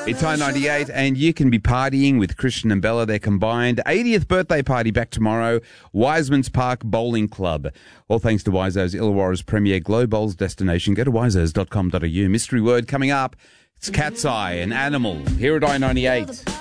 It's I-98 and you can be partying with Christian and Bella. Their combined 80th birthday party back tomorrow. Wiseman's Park Bowling Club. All thanks to Wiseau's Illawarra's premier Glow Bowls destination. Go to wiseaus.com.au. Mystery word coming up. It's cat's eye, an animal. Here at I-98.